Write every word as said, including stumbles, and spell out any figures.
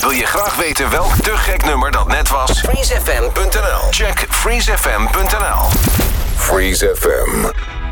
Wil je graag weten welk te gek nummer dat net was? freeze f m punt n l. Check freeze f m punt n l. Freeze F M.